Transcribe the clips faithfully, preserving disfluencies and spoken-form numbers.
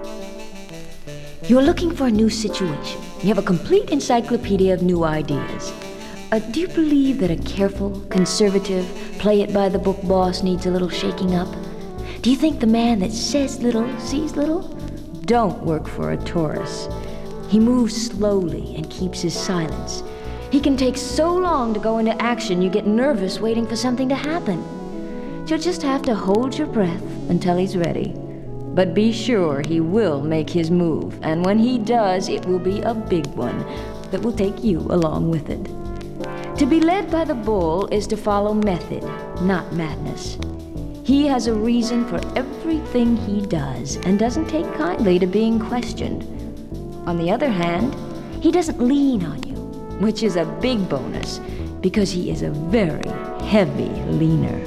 You're looking for a new situation. You have a complete encyclopedia of new ideas. Uh, do you believe that a careful, conservative, play-it-by-the-book boss needs a little shaking up? Do you think the man that says little sees little? Don't work for a Taurus. He moves slowly and keeps his silence. He can take so long to go into action you get nervous waiting for something to happen. You'll just have to hold your breath until he's ready. But be sure he will make his move, and when he does, it will be a big one that will take you along with it. To be led by the bull is to follow method, not madness. He has a reason for everything he does and doesn't take kindly to being questioned. On the other hand, he doesn't lean on you, which is a big bonus because he is a very heavy leaner.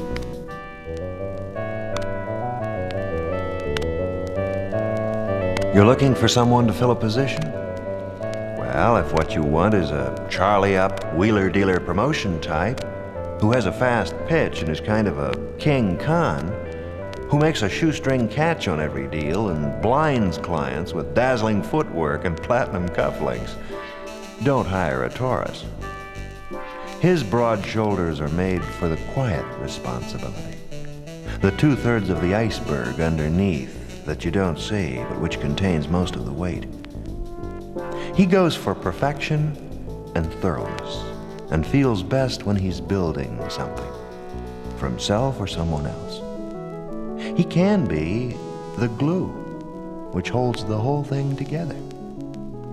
You're looking for someone to fill a position? Well, if what you want is a Charlie-up, wheeler-dealer promotion type who has a fast pitch and is kind of a King Khan, who makes a shoestring catch on every deal and blinds clients with dazzling footwork and platinum cufflinks, don't hire a Taurus. His broad shoulders are made for the quiet responsibility, the two-thirds of the iceberg underneath that you don't see, but which contains most of the weight. He goes for perfection and thoroughness, and feels best when he's building something, for himself or someone else. He can be the glue which holds the whole thing together.